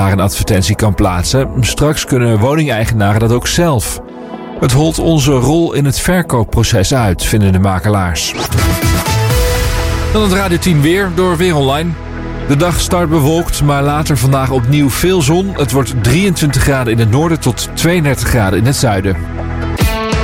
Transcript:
een advertentie kan plaatsen. Straks kunnen woningeigenaren dat ook zelf. Het holt onze rol in het verkoopproces uit, vinden de makelaars. Dan het Radio 10 weer door Weer Online. De dag start bewolkt, maar later vandaag opnieuw veel zon. Het wordt 23 graden in het noorden tot 32 graden in het zuiden.